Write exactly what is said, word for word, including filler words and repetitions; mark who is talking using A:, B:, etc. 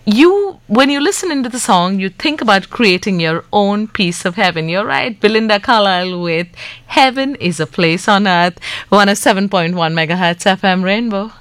A: you, when you listen into the song, you think about creating your own piece of heaven. You're right, Belinda Carlisle with Heaven is a Place on Earth, one oh seven point one megahertz F M Rainbow.